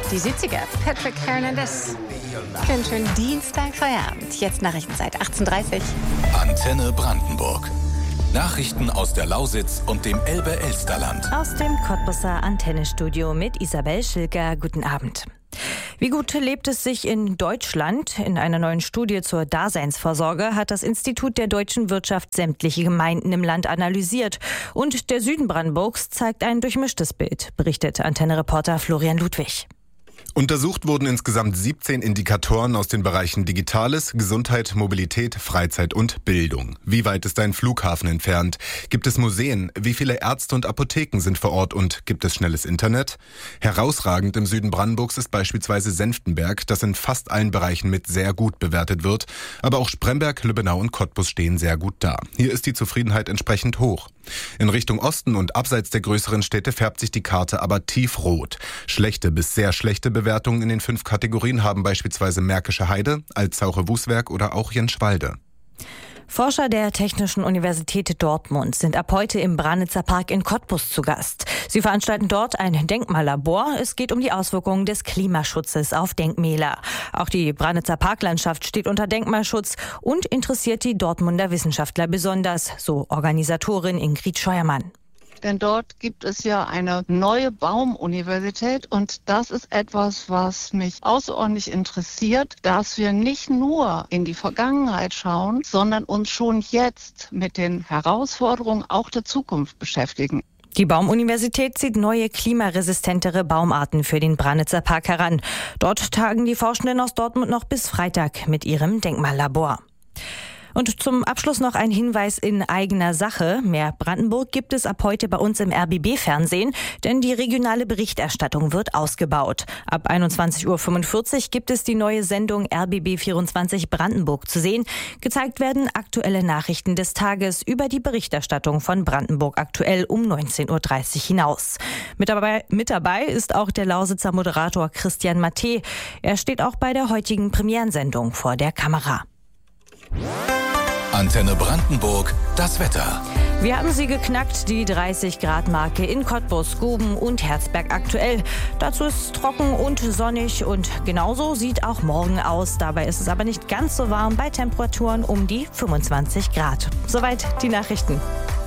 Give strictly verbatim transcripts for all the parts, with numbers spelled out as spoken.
Die siebziger, Patrick Hernandez. Schönen, schönen Dienstag, Feierabend. Jetzt Nachrichtenzeit, achtzehn Uhr dreißig. Antenne Brandenburg. Nachrichten aus der Lausitz und dem Elbe-Elsterland. Aus dem Cottbuser Antennestudio mit Isabel Schilker. Guten Abend. Wie gut lebt es sich in Deutschland? In einer neuen Studie zur Daseinsvorsorge hat das Institut der deutschen Wirtschaft sämtliche Gemeinden im Land analysiert. Und der Süden Brandenburgs zeigt ein durchmischtes Bild, berichtet Antenne-Reporter Florian Ludwig. Untersucht wurden insgesamt siebzehn Indikatoren aus den Bereichen Digitales, Gesundheit, Mobilität, Freizeit und Bildung. Wie weit ist ein Flughafen entfernt? Gibt es Museen? Wie viele Ärzte und Apotheken sind vor Ort und gibt es schnelles Internet? Herausragend im Süden Brandenburgs ist beispielsweise Senftenberg, das in fast allen Bereichen mit sehr gut bewertet wird. Aber auch Spremberg, Lübbenau und Cottbus stehen sehr gut da. Hier ist die Zufriedenheit entsprechend hoch. In Richtung Osten und abseits der größeren Städte färbt sich die Karte aber tiefrot. Schlechte bis sehr schlechte Bewertungen in den fünf Kategorien haben beispielsweise Märkische Heide, Altsaure-Wuswerk oder auch Jenschwalde. Forscher der Technischen Universität Dortmund sind ab heute im Branitzer Park in Cottbus zu Gast. Sie veranstalten dort ein Denkmallabor. Es geht um die Auswirkungen des Klimaschutzes auf Denkmäler. Auch die Branitzer Parklandschaft steht unter Denkmalschutz und interessiert die Dortmunder Wissenschaftler besonders, so Organisatorin Ingrid Scheuermann. Denn dort gibt es ja eine neue Baumuniversität und das ist etwas, was mich außerordentlich interessiert, dass wir nicht nur in die Vergangenheit schauen, sondern uns schon jetzt mit den Herausforderungen auch der Zukunft beschäftigen. Die Baumuniversität zieht neue klimaresistentere Baumarten für den Branitzer Park heran. Dort tagen die Forschenden aus Dortmund noch bis Freitag mit ihrem Denkmallabor. Und zum Abschluss noch ein Hinweis in eigener Sache. Mehr Brandenburg gibt es ab heute bei uns im R B B-Fernsehen, denn die regionale Berichterstattung wird ausgebaut. Ab einundzwanzig Uhr fünfundvierzig gibt es die neue Sendung R B B vierundzwanzig Brandenburg zu sehen. Gezeigt werden aktuelle Nachrichten des Tages über die Berichterstattung von Brandenburg aktuell um neunzehn Uhr dreißig hinaus. Mit dabei, mit dabei ist auch der Lausitzer Moderator Christian Matte. Er steht auch bei der heutigen Premierensendung vor der Kamera. Antenne Brandenburg, das Wetter. Wir haben sie geknackt, die dreißig Grad Marke in Cottbus, Guben und Herzberg aktuell. Dazu ist es trocken und sonnig und genauso sieht auch morgen aus. Dabei ist es aber nicht ganz so warm bei Temperaturen um die fünfundzwanzig Grad. Soweit die Nachrichten.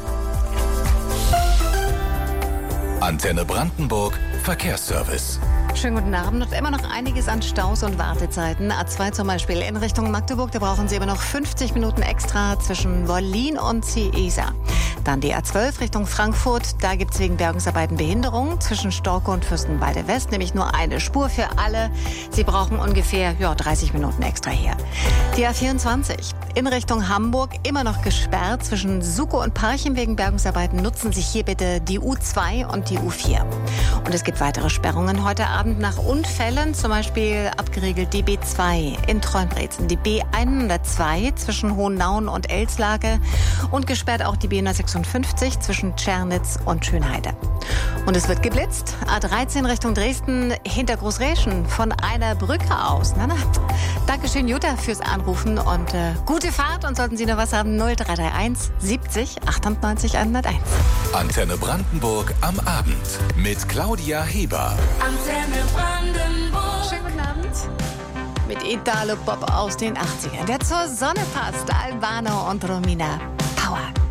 Antenne Brandenburg, Verkehrsservice. Schönen guten Abend. Und immer noch einiges an Staus und Wartezeiten. A zwei zum Beispiel in Richtung Magdeburg. Da brauchen Sie immer noch fünfzig Minuten extra zwischen Wollin und Ciesa. Dann die A zwölf Richtung Frankfurt. Da gibt es wegen Bergungsarbeiten Behinderungen zwischen Storke und Fürstenwalde West. Nämlich nur eine Spur für alle. Sie brauchen ungefähr ja, dreißig Minuten extra hier. Die A vierundzwanzig in Richtung Hamburg. Immer noch gesperrt zwischen Suckow und Parchim wegen Bergungsarbeiten. Nutzen Sie hier bitte die U zwei und die U vier. Und es gibt weitere Sperrungen heute Abend. Nach Unfällen, zum Beispiel abgeriegelt die B zwei in Treuenbrietzen, die B hundertzwei zwischen Hohennauen und Elslage und gesperrt auch die B hundertsechsundfünfzig zwischen Tschernitz und Schönheide. Und es wird geblitzt. A dreizehn Richtung Dresden hinter Großräschen von einer Brücke aus. Na, na. Dankeschön, Jutta, fürs Anrufen und äh, gute Fahrt. Und sollten Sie noch was haben, null drei drei eins siebzig achtundneunzig hunderteins. Antenne Brandenburg am Abend mit Claudia Heber. Antenne Brandenburg. Schönen guten Abend. Mit Italo Pop aus den achtzigern, der zur Sonne passt. Albano und Romina. Power.